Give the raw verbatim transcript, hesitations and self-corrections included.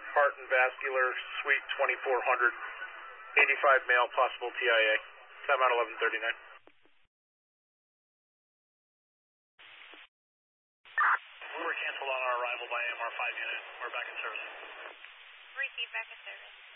Heart and Vascular, Suite twenty-four hundred, eighty-five male, possible T I A. Time out eleven thirty-nine. We were canceled on our arrival by A M R five unit. We're back in service. Repeat back in service.